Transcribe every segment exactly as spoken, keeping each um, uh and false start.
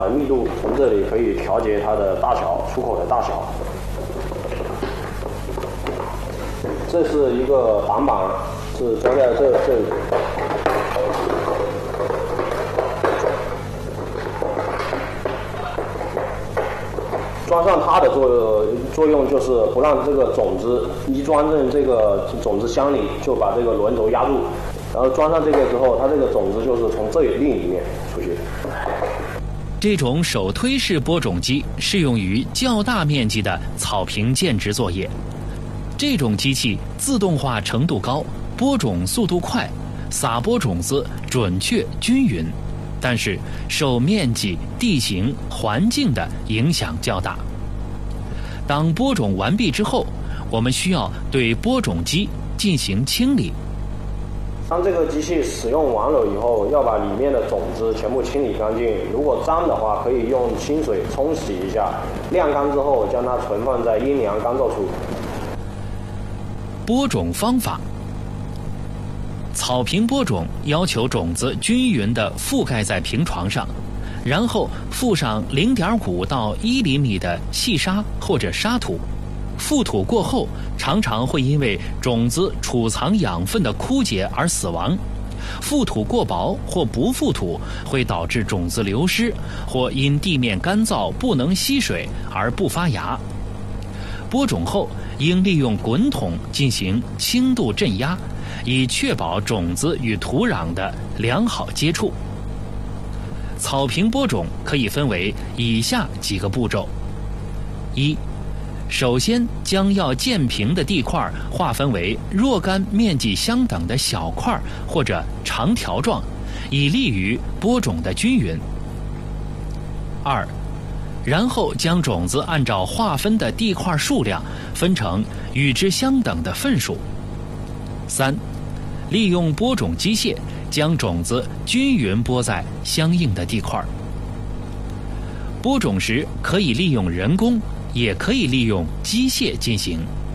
密度从这里可以调节它的大小，出口的大小。这是一个挡板，是装在这这里。装上它的作作用就是不让这个种子一装进这个种子箱里就把这个轮轴压住，然后装上这个之后，它这个种子就是从这里另一面出去。 这种手推式播种机适用于较大面积的草坪建植作业。这种机器自动化程度高，播种速度快，撒播种子准确均匀，但是受面积、地形、环境的影响较大。当播种完毕之后，我们需要对播种机进行清理。 当这个机器使用完了以后，要把里面的种子全部清理干净。如果脏的话，可以用清水冲洗一下，晾干之后将它存放在阴凉干燥处。 播种方法：草坪播种要求种子均匀地覆盖在平床上，然后附上 零点五到一厘米的细沙或者沙土。覆土过后，常常会因为种子储藏养分的枯竭而死亡。覆土过薄或不覆土会导致种子流失，或因地面干燥不能吸水而不发芽。播种后应利用滚筒进行轻度镇压，以确保种子与土壤的良好接触。草坪播种可以分为以下几个步骤：一、首先将要建平的地块划分为若干面积相等的小块或者长条状，以利于播种的均匀。二、然后将种子按照划分的地块数量分成与之相等的份数。三、利用播种机械将种子均匀播在相应的地块。播种时可以利用人工，也可以利用机械进行。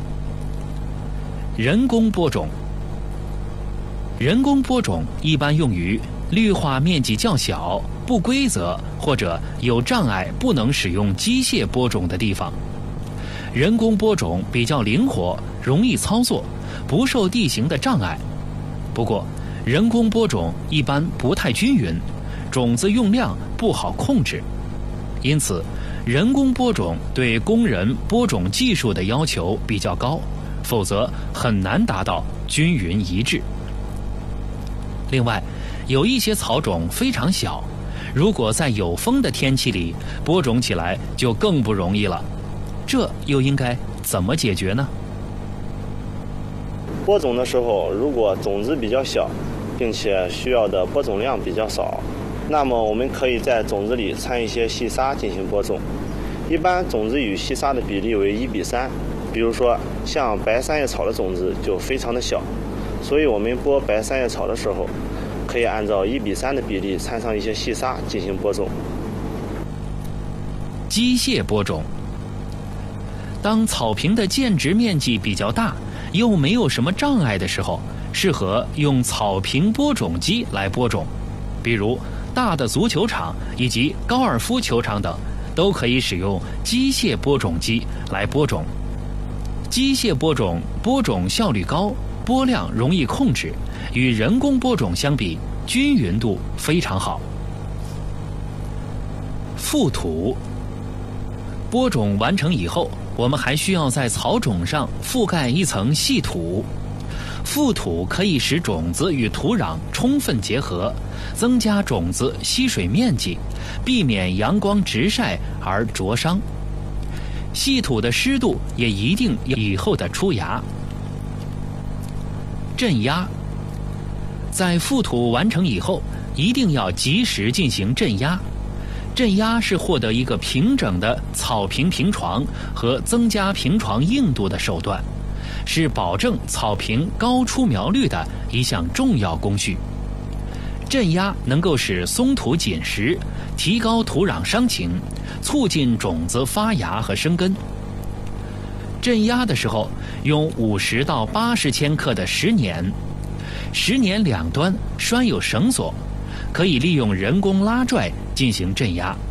人工播种，人工播种一般用于绿化面积较小、不规则或者有障碍不能使用机械播种的地方。人工播种比较灵活，容易操作，不受地形的障碍。不过，人工播种一般不太均匀，种子用量不好控制，因此人工播种对工人播种技术的要求比较高，否则很难达到均匀一致。另外，有一些草种非常小，如果在有风的天气里播种起来就更不容易了，这又应该怎么解决呢？ 播种的时候，如果种子比较小，并且需要的播种量比较少，那么我们可以在种子里掺一些细沙进行播种。一般种子与细沙的比例为一比三，比如说像白三叶草的种子就非常的小，所以我们播白三叶草的时候，可以按照一比三的比例掺上一些细沙进行播种。 机械播种，当草坪的建植面积比较大，又没有什么障碍的时候，适合用草坪播种机来播种。比如大的足球场以及高尔夫球场等，都可以使用机械播种机来播种。机械播种播种效率高，播量容易控制，与人工播种相比，均匀度非常好。覆土，播种完成以后，我们还需要在草种上覆盖一层细土。覆土可以使种子与土壤充分结合，增加种子吸水面积，避免阳光直晒而灼伤。细土的湿度也一定以后的出芽。镇压，在覆土完成以后，一定要及时进行镇压。镇压是获得一个平整的草坪平床和增加平床硬度的手段，是保证草坪高出苗率的一项重要工序。镇压能够使松土紧实，提高土壤伤情，促进种子发芽和生根。镇压的时候，用五十到八十千克的石碾，石碾两端拴有绳索，可以利用人工拉拽进行镇压。